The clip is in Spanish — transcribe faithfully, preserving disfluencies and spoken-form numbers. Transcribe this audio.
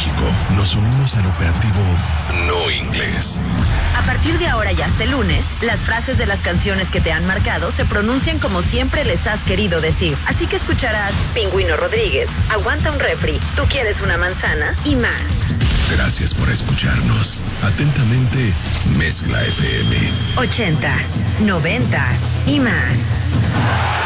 México nos unimos al operativo No Inglés. A partir de ahora y hasta el lunes, las frases de las canciones que te han marcado se pronuncian como siempre les has querido decir. Así que escucharás Pingüino Rodríguez, Aguanta un refri, Tú quieres una manzana y más. Gracias por escucharnos. Atentamente, Mezcla F M. Ochentas, noventas y más.